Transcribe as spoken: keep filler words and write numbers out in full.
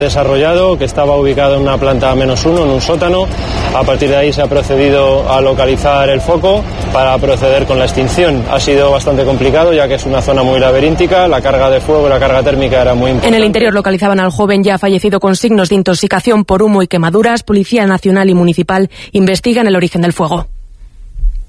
Desarrollado, que estaba ubicado en una planta menos uno, en un sótano. A partir de ahí se ha procedido a localizar el foco para proceder con la extinción. Ha sido bastante complicado ya que es una zona muy laberíntica, la carga de fuego y la carga térmica era muy importante. En el interior localizaban al joven ya fallecido con signos de intoxicación por humo y quemaduras. Policía Nacional y Municipal investigan el origen del fuego.